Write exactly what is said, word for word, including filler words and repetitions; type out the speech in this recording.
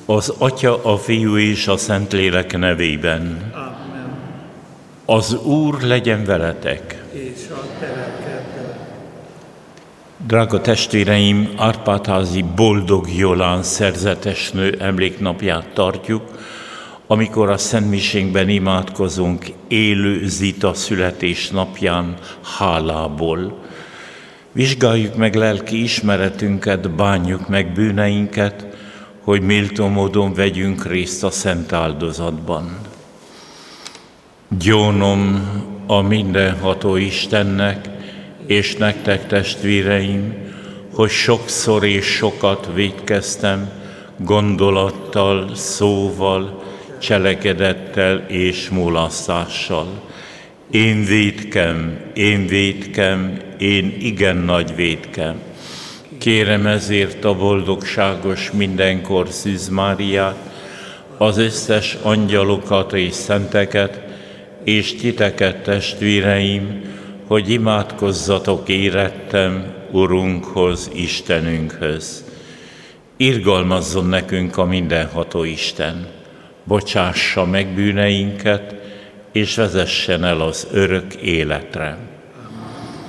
Az Atya, a Fiú és a Szentlélek nevében. Amen. Az Úr legyen veletek. És a te lelkeddel. Drága testvéreim, Árpád-házi Boldog Jolán szerzetesnő emléknapját tartjuk, amikor a szentmisénkben imádkozunk élő Zita születésnapján hálából. Vizsgáljuk meg lelki ismeretünket, bánjuk meg bűneinket, hogy méltó módon vegyünk részt a szent áldozatban. Gyónom a mindenható Istennek, és nektek, testvéreim, hogy sokszor és sokat vétkeztem gondolattal, szóval, cselekedettel és mulasztással. Én vétkem, én vétkem, én igen nagy vétkem. Kérem ezért a boldogságos mindenkor Szűz Máriát, az összes angyalokat és szenteket, és titeket, testvéreim, hogy imádkozzatok érettem Urunkhoz, Istenünkhöz. Irgalmazzon nekünk a mindenható Isten, bocsássa meg bűneinket, és vezessen el az örök életre.